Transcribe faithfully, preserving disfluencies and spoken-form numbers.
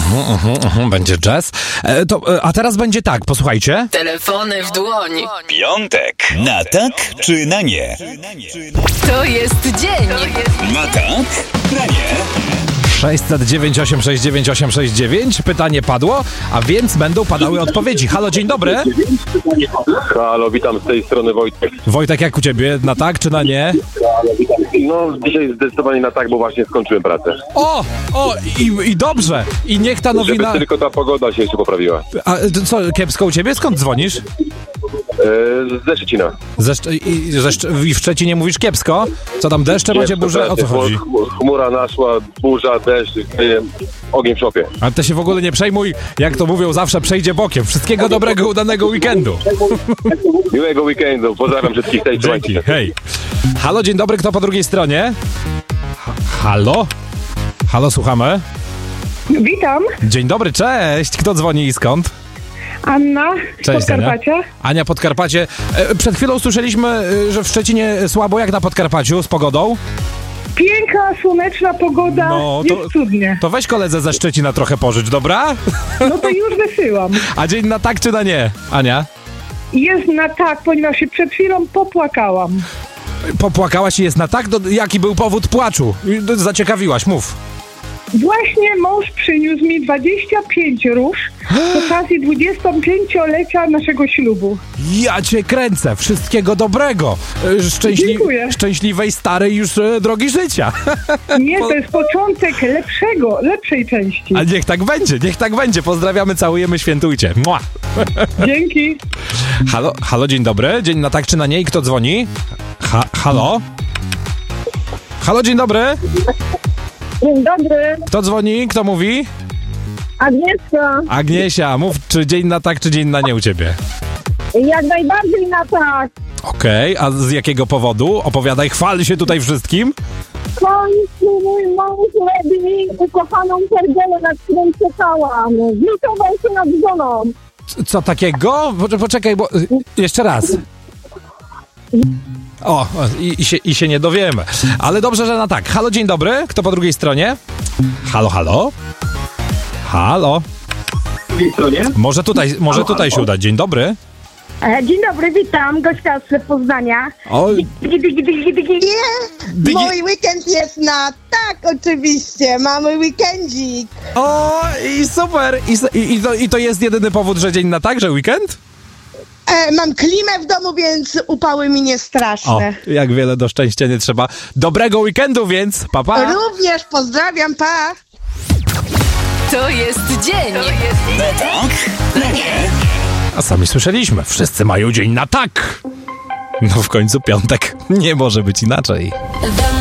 Uh-huh, uh-huh, uh-huh, będzie jazz. E, to, e, a teraz będzie tak, posłuchajcie. Telefony w dłoni. Piątek. Na tak czy na nie? To jest dzień. Na tak, na nie. sześćset dziewięć osiem sześć dziewięć osiem sześć dziewięć. Pytanie padło, a więc będą padały odpowiedzi. Halo, dzień dobry. Halo, witam z tej strony Wojtek. Wojtek, jak u ciebie? Na tak czy na nie? No, dzisiaj zdecydowanie na tak, bo właśnie skończyłem pracę. O, o, i, i dobrze. I niech ta nowina... Żeby tylko ta pogoda się jeszcze poprawiła. A co, kiepsko u ciebie? Skąd dzwonisz? Eee, ze Szczecina. Ze, Szcze- i, ze Szcze- I w Szczecinie mówisz kiepsko? Co tam, deszcze macie, burzę? O co chodzi? Chmura naszła, burza, deszcz, ogień w szopie. Ale ty się w ogóle nie przejmuj, jak to mówią, zawsze przejdzie bokiem. Wszystkiego dobrego, udanego weekendu. Miłego weekendu, pozdrawiam wszystkich. Tej Dzięki, hej. Halo, dzień dobry, kto po drugiej stronie? Ha- halo? Halo, słuchamy? Witam, Dzień dobry, cześć. Kto dzwoni i skąd? Anna z Cześć, Podkarpacia. Ania. Ania, Podkarpacie. E, Przed chwilą słyszeliśmy, e, że w Szczecinie słabo. Jak na Podkarpaciu z pogodą? Piękna, słoneczna pogoda, No, jest to- cudnie. To weź koledze ze Szczecina trochę pożycz, dobra? No to już wysyłam. A dzień na tak czy na nie, Ania? Jest na tak, ponieważ się przed chwilą popłakałam. Popłakałaś i jest na tak? Do, jaki był powód płaczu? Zaciekawiłaś, mów. Właśnie mąż przyniósł mi dwadzieścia pięć róż z okazji dwudziestopięciolecia naszego ślubu. Ja cię kręcę. Wszystkiego dobrego. E, Szczęśli... Dziękuję. Szczęśliwej, starej już e, drogi życia. Nie, to jest początek lepszego, lepszej części. A niech tak będzie, niech tak będzie. Pozdrawiamy, całujemy, świętujcie. Mua. Dzięki. Halo, halo, dzień dobry. Dzień na tak czy na nie? Kto dzwoni? Ha, halo? Halo, dzień dobry. Dzień dobry, Kto dzwoni? Kto mówi? Agnieszka. Agniesia, mów, czy dzień na tak, czy dzień na nie u ciebie? Jak najbardziej na tak. Okej, a z jakiego powodu? Opowiadaj, chwal się tutaj wszystkim. W końcu mój mąż robi mi ukochaną perdelę, na którą czekałam. Zlitował się nad żoną. C- Co takiego? Poczekaj, poczekaj, bo... y, Jeszcze raz. O, o, i, i, się, i się nie dowiemy. Ale dobrze, że na tak. Halo, dzień dobry. Kto po drugiej stronie? Halo, halo? Halo? Może tutaj, może tutaj się uda. Dzień dobry. E, dzień dobry, witam. Gośka z Poznania. O, Digi, digi, digi, digi. Digi- Mój weekend jest na tak, oczywiście. Mamy weekendzik. o i super. I, s- i, i, to, I to jest jedyny powód, że dzień na tak, że weekend? E, mam klimę w domu, więc upały mi nie O, straszne. jak wiele do szczęścia nie trzeba. Dobrego weekendu, więc pa, pa. Również pozdrawiam, pa! To jest dzień. Na tak, na nie. A sami słyszeliśmy, wszyscy mają dzień na tak. No w końcu piątek, nie może być inaczej.